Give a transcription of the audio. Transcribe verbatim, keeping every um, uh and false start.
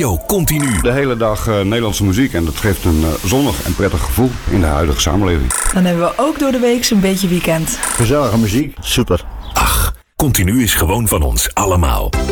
Radio Continu. De hele dag uh, Nederlandse muziek en dat geeft een uh, zonnig en prettig gevoel in de huidige samenleving. Dan hebben we ook door de week zo'n beetje weekend. Gezellige muziek, super. Ach, Continu is gewoon van ons allemaal.